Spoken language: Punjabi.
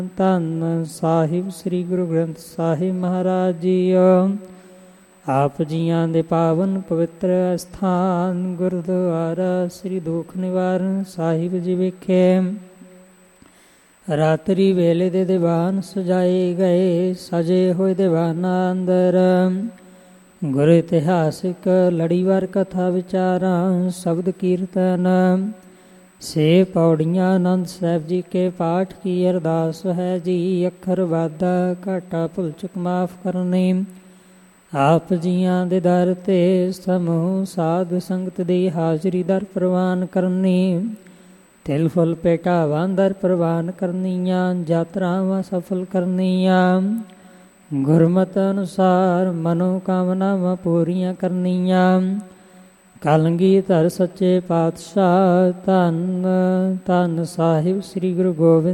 ਧੰਨ ਸਾਹਿਬ ਸ੍ਰੀ ਗੁਰੂ ਗ੍ਰੰਥ ਸਾਹਿਬ ਮਹਾਰਾਜ ਜੀਓ। ਆਪ ਜੀਆਂ ਦੇ ਪਾਵਨ ਪਵਿੱਤਰ ਅਸਥਾਨ ਗੁਰਦੁਆਰਾ ਸ੍ਰੀ ਦੁਖ ਨਿਵਾਰਨ ਸਾਹਿਬ ਜੀ ਵਿਖੇ ਰਾਤਰੀ ਵੇਲੇ ਦੇ ਦੀਵਾਨ ਸਜਾਏ ਗਏ। ਸਜੇ ਹੋਏ ਦੀਵਾਨਾਂ ਅੰਦਰ ਗੁਰ ਇਤਿਹਾਸਿਕ ਲੜੀਵਾਰ ਕਥਾ ਵਿਚਾਰਾਂ ਸ਼ਬਦ ਕੀਰਤਨ ਸੇ ਪੌੜੀਆਂ ਆਨੰਦ ਸਾਹਿਬ ਜੀ ਕੇ ਪਾਠ ਕੀ ਅਰਦਾਸ ਹੈ ਜੀ। ਅੱਖਰ ਵਾਧਾ ਘਾਟਾ ਭੁੱਲ ਚੁੱਕ ਮਾਫ ਕਰਨੀ। ਆਪ ਜੀਆਂ ਦੇ ਦਰ ਤੇ ਸਮੂਹ ਸਾਧ ਸੰਗਤ ਦੀ ਹਾਜ਼ਰੀ ਦਰ ਪ੍ਰਵਾਨ ਕਰਨੀ। ਤਿਲ ਫੁੱਲ ਭੇਟਾਵਾਂ ਦਰ ਪ੍ਰਵਾਨ ਕਰਨੀਆਂ। ਯਾਤਰਾਵਾਂ ਸਫਲ ਕਰਨੀਆਂ। ਗੁਰਮਤਿ ਅਨੁਸਾਰ ਮਨੋ ਕਾਮਨਾਵਾਂ ਪੂਰੀਆਂ ਕਰਨੀਆਂ। ਕਲਗੀਧਰ ਸੱਚੇ ਪਾਤਸ਼ਾਹ ਧੰਨ ਧੰਨ ਸਾਹਿਬ ਸ੍ਰੀ ਗੁਰੂ ਗੋਬਿੰਦ